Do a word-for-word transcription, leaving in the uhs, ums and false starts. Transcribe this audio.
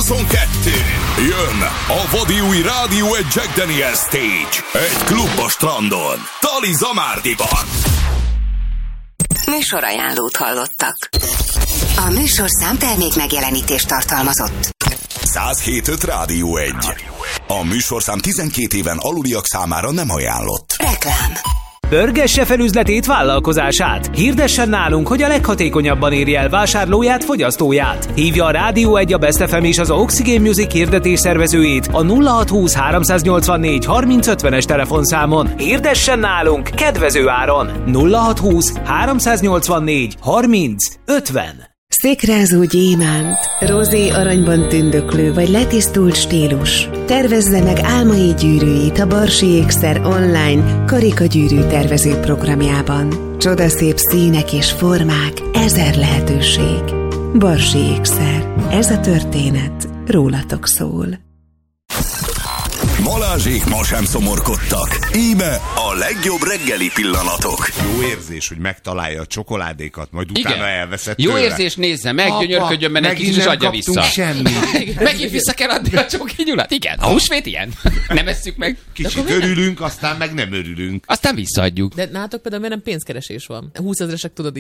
huszonkettő. Jön a vadi új Rádió egy Jack Daniel Stage. Egy klub a strandon. Tali Zamárdiban. Műsorajánlót hallottak. A műsorszám termék megjelenítést tartalmazott. száz hét öt Rádió egy. A műsorszám tizenkét éven aluliak számára nem ajánlott. Reklám. Pörgesse fel üzletét, vállalkozását. Hirdessen nálunk, hogy a leghatékonyabban érje el vásárlóját, fogyasztóját. Hívja a Rádió egy, a Best ef em és az Oxygen Music hirdetés szervezőjét a nulla hat húsz háromszáznyolcvannégy harminc ötvenes telefonszámon. Hirdessen nálunk kedvező áron. nulla hat húsz háromszáznyolcvannégy harminc ötven. Szikrázó gyémánt, rozé aranyban tündöklő vagy letisztult stílus. Tervezze meg álmai gyűrűit a Barsi Ékszer online karikagyűrű tervező programjában. Csodaszép színek és formák, ezer lehetőség. Barsi Ékszer. Ez a történet rólatok szól. Balázsék ma sem szomorkodtak. Íme a legjobb reggeli pillanatok. Jó érzés, hogy megtalálja a csokoládékat, majd utána Igen. elveszett Jó tőle. érzés, nézze meg, gyönyörködjön benne kis, és adja vissza. Semmit. Megint vissza kell adni a csoki Gyulát. Igen, a húsvét ilyen. Nem esszük meg. Kicsit örülünk, aztán meg nem örülünk. Aztán visszaadjuk. De nálatok például miért nem pénzkeresés van? húszezresek tudod